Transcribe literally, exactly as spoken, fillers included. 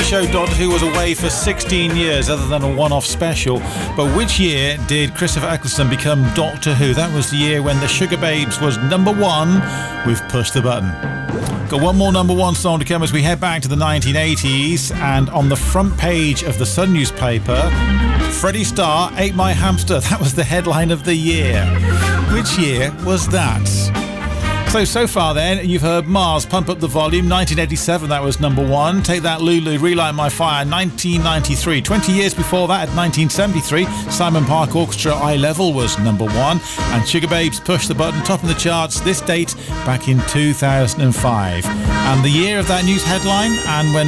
show Doctor Who was away for sixteen years, other than a one-off special. But which year did Christopher Eccleston become Doctor Who? That was the year when the Sugar Babes was number one with Push the Button. Got one more number one song to come as we head back to the nineteen eighties, and on the front page of the Sun newspaper, Freddie Starr ate my hamster. That was the headline of the year. Which year was that? So, so far then, you've heard Mars, Pump Up the Volume, nineteen eighty-seven, that was number one. Take That Lulu, Relight My Fire, nineteen ninety-three. twenty years before that, at nineteen seventy-three, Simon Park Orchestra, Eye Level was number one. And Sugar Babes, Push the Button, topping the charts this date back in two thousand five. And the year of that news headline, and when